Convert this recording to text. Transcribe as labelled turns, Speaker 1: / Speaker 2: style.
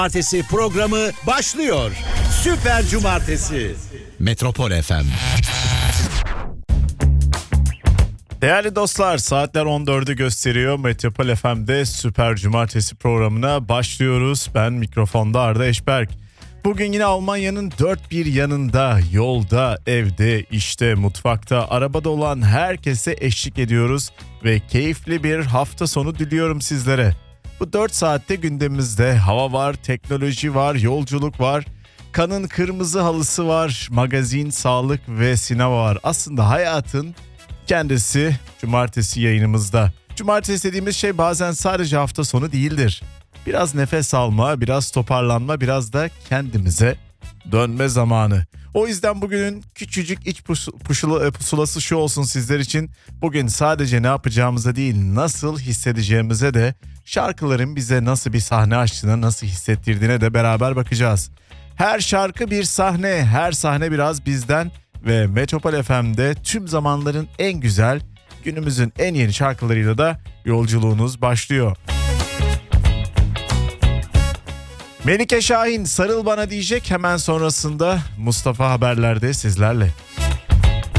Speaker 1: Cumartesi programı başlıyor. Süper Cumartesi.
Speaker 2: Metropol FM.
Speaker 3: Değerli dostlar, saatler 14'ü gösteriyor. Metropol FM'de Süper Cumartesi programına başlıyoruz. Ben mikrofonda Arda Eşberk. Bugün yine Almanya'nın dört bir yanında, yolda, evde, işte, mutfakta, arabada olan herkese eşlik ediyoruz. Ve keyifli bir hafta sonu diliyorum sizlere. Bu 4 saatte gündemimizde hava var, teknoloji var, yolculuk var. Kanın kırmızı halısı var, magazin, sağlık ve sinema var. Aslında hayatın kendisi cumartesi yayınımızda. Cumartesi dediğimiz şey bazen sadece hafta sonu değildir. Biraz nefes alma, biraz toparlanma, biraz da kendimize dönme zamanı. O yüzden bugünün küçücük iç pusulası şu olsun sizler için. Bugün sadece ne yapacağımıza değil, nasıl hissedeceğimize de, şarkıların bize nasıl bir sahne açtığına, nasıl hissettirdiğine de beraber bakacağız. Her şarkı bir sahne, her sahne biraz bizden ve Metropol FM'de tüm zamanların en güzel, günümüzün en yeni şarkılarıyla da yolculuğunuz başlıyor. Melike Şahin sarıl bana diyecek, hemen sonrasında Mustafa haberlerde sizlerle.